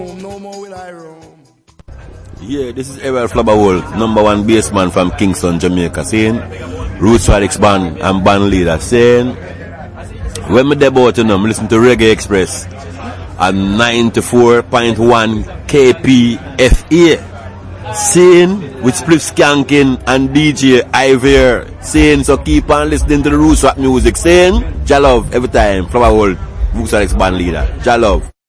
No more will I roam. Yeah, this is Errol Flabberwold, #1 bassman from Kingston, Jamaica, saying Roots Radics band and band leader, saying when me debut, you know, me listen to Reggae Express at 94.1 KPFA, saying with Spliff Skanking and DJ Iver, saying so keep on listening to the Roots Rock music, saying Jah love every time. Flabberwold, Roots Radics band leader, Jah love.